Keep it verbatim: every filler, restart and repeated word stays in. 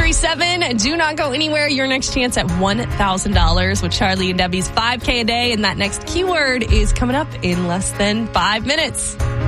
three seven. Do not go anywhere. Your next chance at one thousand dollars with Charlie and Debbie's five K a day. And that next keyword is coming up in less than five minutes.